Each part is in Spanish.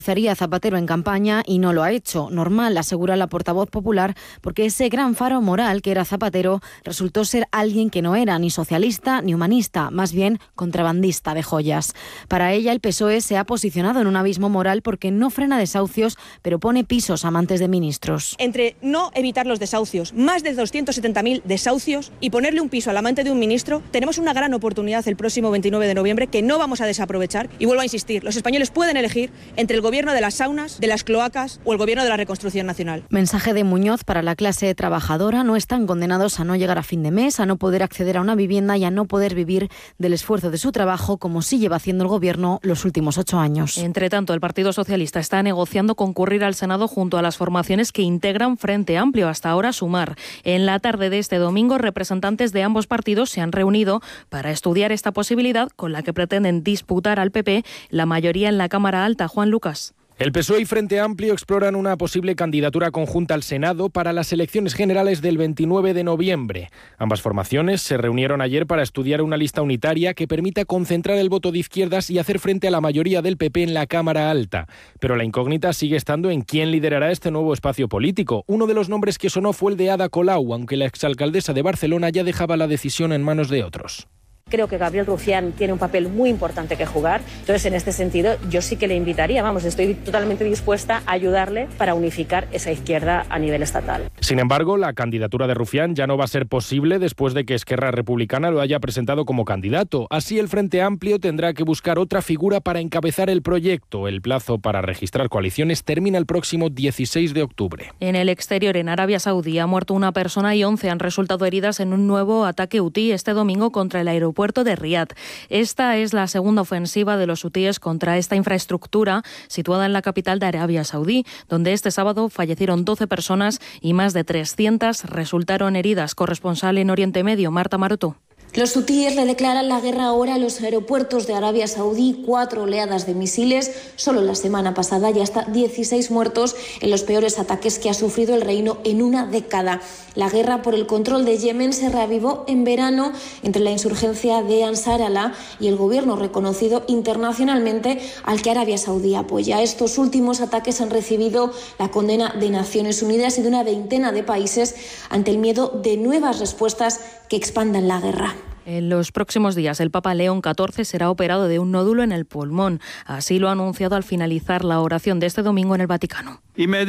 Sería Zapatero en campaña y no lo ha hecho. Normal, asegura la portavoz popular, porque ese gran faro moral que era Zapatero resultó ser alguien que no era ni socialista ni humanista, más bien contrabandista de joyas. Para ella, el PSOE se ha posicionado en un abismo moral porque no frena desahucios, pero pone pisos a amantes de ministros. Entre no evitar los desahucios, más de 270.000 desahucios, y ponerle un piso al amante de un ministro, tenemos una gran oportunidad el próximo 29 de noviembre que no vamos a desaprovechar. Y vuelvo a insistir, los españoles pueden elegir entre el gobierno de las saunas, de las cloacas o el gobierno de la reconstrucción nacional. Mensaje de Muñoz para la clase trabajadora: no están condenados a no llegar a fin de mes, a no poder acceder a una vivienda y a no poder vivir del esfuerzo de su trabajo, como sí lleva haciendo el gobierno los últimos 8 años. Entre tanto, el Partido Socialista está negociando concurrir al Senado junto a las formaciones que integran Frente Amplio, hasta ahora Sumar. En la tarde de este domingo, representantes de ambos partidos se han reunido para estudiar esta posibilidad con la que pretenden disputar al PP la mayoría en la Cámara Alta. Juan Lucas. El PSOE y Frente Amplio exploran una posible candidatura conjunta al Senado para las elecciones generales del 29 de noviembre. Ambas formaciones se reunieron ayer para estudiar una lista unitaria que permita concentrar el voto de izquierdas y hacer frente a la mayoría del PP en la Cámara Alta. Pero la incógnita sigue estando en quién liderará este nuevo espacio político. Uno de los nombres que sonó fue el de Ada Colau, aunque la exalcaldesa de Barcelona ya dejaba la decisión en manos de otros. Creo que Gabriel Rufián tiene un papel muy importante que jugar. Entonces, en este sentido, yo sí que le invitaría, estoy totalmente dispuesta a ayudarle para unificar esa izquierda a nivel estatal. Sin embargo, la candidatura de Rufián ya no va a ser posible después de que Esquerra Republicana lo haya presentado como candidato. Así, el Frente Amplio tendrá que buscar otra figura para encabezar el proyecto. El plazo para registrar coaliciones termina el próximo 16 de octubre. En el exterior, en Arabia Saudí, ha muerto una persona y 11 han resultado heridas en un nuevo ataque hutí este domingo contra el aeropuerto de Riad. Esta es la segunda ofensiva de los hutíes contra esta infraestructura situada en la capital de Arabia Saudí, donde este sábado fallecieron 12 personas y más de 300 resultaron heridas. Corresponsal en Oriente Medio, Marta Maroto. Los hutíes le declaran la guerra ahora a los aeropuertos de Arabia Saudí, 4 oleadas de misiles. Solo la semana pasada ya hasta 16 muertos en los peores ataques que ha sufrido el reino en una década. La guerra por el control de Yemen se reavivó en verano entre la insurgencia de Ansar Allah y el gobierno reconocido internacionalmente al que Arabia Saudí apoya. Estos últimos ataques han recibido la condena de Naciones Unidas y de una veintena de países ante el miedo de nuevas respuestas que expandan la guerra. En los próximos días, el Papa León XIV será operado de un nódulo en el pulmón. Así lo ha anunciado al finalizar la oración de este domingo en el Vaticano.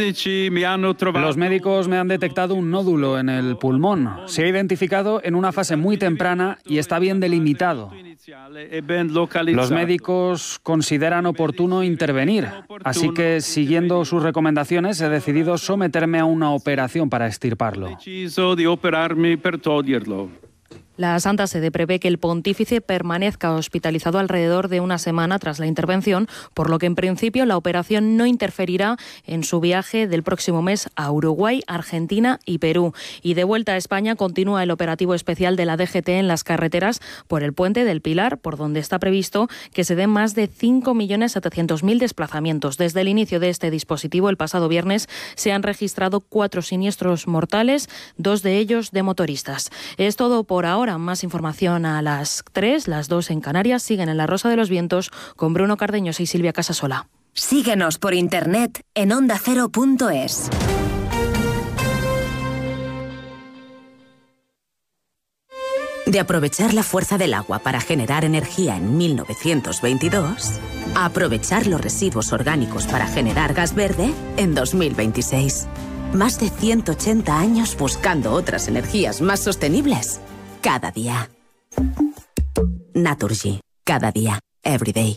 Los médicos me han detectado un nódulo en el pulmón. Se ha identificado en una fase muy temprana y está bien delimitado. Los médicos consideran oportuno intervenir, así que, siguiendo sus recomendaciones, he decidido someterme a una operación para extirparlo. La Santa Sede prevé que el pontífice permanezca hospitalizado alrededor de una semana tras la intervención, por lo que en principio la operación no interferirá en su viaje del próximo mes a Uruguay, Argentina y Perú. Y de vuelta a España continúa el operativo especial de la DGT en las carreteras por el Puente del Pilar, por donde está previsto que se den más de 5.700.000 desplazamientos. Desde el inicio de este dispositivo, el pasado viernes, se han registrado 4 siniestros mortales, 2 de ellos de motoristas. Es todo por ahora. Más información a las 3, las 2 en Canarias. Siguen en La Rosa de los Vientos con Bruno Cardeñosa y Silvia Casasola. Síguenos por internet en ondacero.es. De aprovechar la fuerza del agua para generar energía en 1922, a aprovechar los residuos orgánicos para generar gas verde en 2026. Más de 180 años buscando otras energías más sostenibles. Cada día. Naturgy. Cada día. Every day.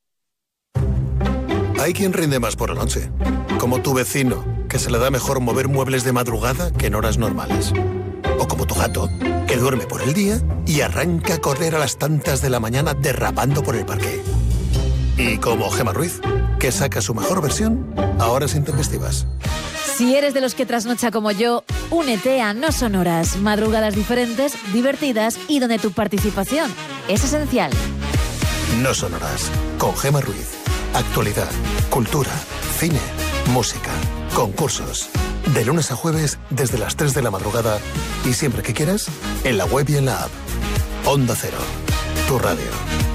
Hay quien rinde más por la noche. Como tu vecino, que se le da mejor mover muebles de madrugada que en horas normales. O como tu gato, que duerme por el día y arranca a correr a las tantas de la mañana derrapando por el parque. Y como Gemma Ruiz, que saca su mejor versión a horas intempestivas. Si eres de los que trasnocha como yo, únete a No Sonoras, madrugadas diferentes, divertidas y donde tu participación es esencial. No Sonoras, con Gemma Ruiz. Actualidad, cultura, cine, música, concursos. De lunes a jueves desde las 3 de la madrugada y siempre que quieras, en la web y en la app. Onda Cero, tu radio.